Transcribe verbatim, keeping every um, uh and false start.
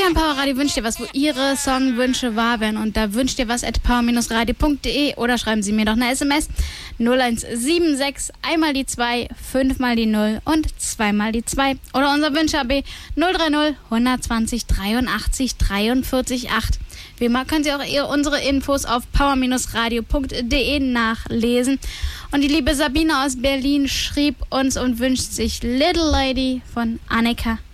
beim Powerradio wünscht ihr was, wo ihre Songwünsche wahr werden. Und da wünscht ihr was at power radio punkt de oder schreiben Sie mir doch eine S M S null eins sieben sechs, einmal die zwei, fünfmal die null und zweimal die zwei. Oder unser Wünsche A B null drei null, hundertzwanzig, dreiundachtzig, dreiundvierzig, acht. Wie immer können Sie auch ihr, unsere Infos auf power radio punkt de nachlesen. Und die liebe Sabine aus Berlin schrieb uns und wünscht sich Little Lady von Annika